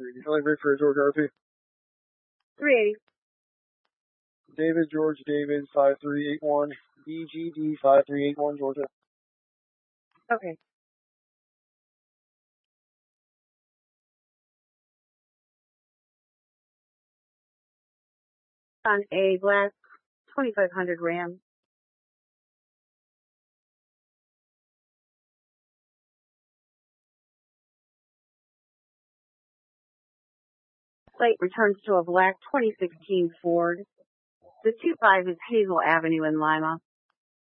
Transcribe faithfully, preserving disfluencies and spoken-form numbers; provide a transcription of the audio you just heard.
Delivery for George R P. three eighty. David, George, David, five three eight one, B G D five three eight one, Georgia. Okay. On a black twenty-five hundred Ram. Plate returns to a black twenty sixteen Ford. The two five is Hazel Avenue in Lima.